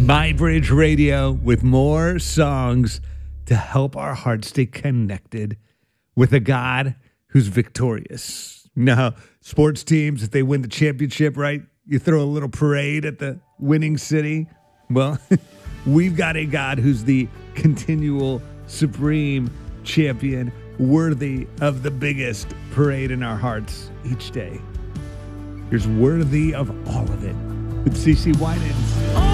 MyBridge Radio with more songs to help our hearts stay connected with a God who's victorious. Now, sports teams, if they win the championship, right, you throw a little parade at the winning city. Well, we've got a God who's the continual supreme champion, worthy of the biggest parade in our hearts each day. Here's Worthy of All of It with CeCe Winans.